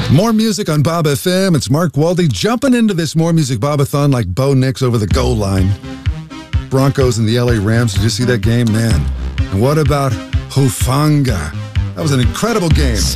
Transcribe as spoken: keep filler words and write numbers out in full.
More music on Bob F M. It's Mark Waldy jumping into this More Music Bob-a-thon like Bo Nix over the goal line. Broncos and the L A Rams. Did you see that game? Man. And what about Hufanga? That was an incredible game.